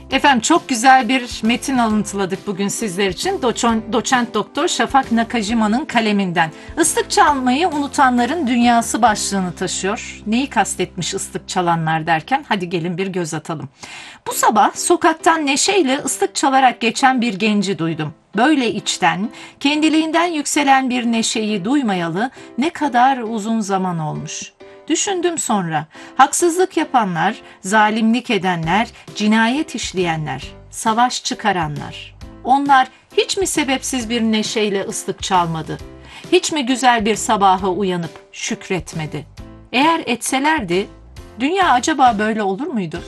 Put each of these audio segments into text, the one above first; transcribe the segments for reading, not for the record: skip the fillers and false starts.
Efendim çok güzel bir metin alıntıladık bugün sizler için. Doçent Doktor Şafak Nakajima'nın kaleminden. Islık çalmayı unutanların dünyası başlığını taşıyor. Neyi kastetmiş ıslık çalanlar derken? Hadi gelin bir göz atalım. Bu sabah sokaktan neşeyle ıslık çalarak geçen bir genci duydum. Böyle içten, kendiliğinden yükselen bir neşeyi duymayalı ne kadar uzun zaman olmuş. Düşündüm sonra. Haksızlık yapanlar, zalimlik edenler, cinayet işleyenler, savaş çıkaranlar. Onlar hiç mi sebepsiz bir neşeyle ıslık çalmadı? Hiç mi güzel bir sabaha uyanıp şükretmedi? Eğer etselerdi, dünya acaba böyle olur muydu?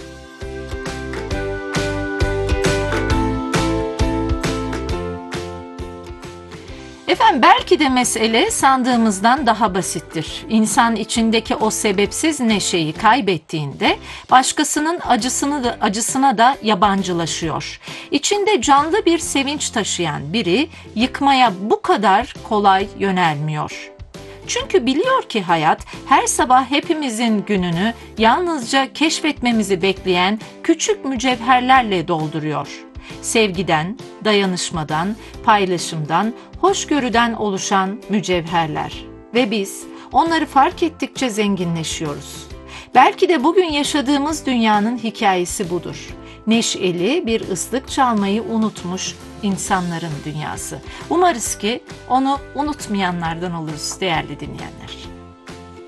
Efendim belki de mesele sandığımızdan daha basittir. İnsan içindeki o sebepsiz neşeyi kaybettiğinde başkasının acısına da yabancılaşıyor. İçinde canlı bir sevinç taşıyan biri yıkmaya bu kadar kolay yönelmiyor. Çünkü biliyor ki hayat her sabah hepimizin gününü yalnızca keşfetmemizi bekleyen küçük mücevherlerle dolduruyor. Sevgiden, dayanışmadan, paylaşımdan, hoşgörüden oluşan mücevherler. Ve biz onları fark ettikçe zenginleşiyoruz. Belki de bugün yaşadığımız dünyanın hikayesi budur. Neşeli bir ıslık çalmayı unutmuş insanların dünyası. Umarız ki onu unutmayanlardan oluruz değerli dinleyenler.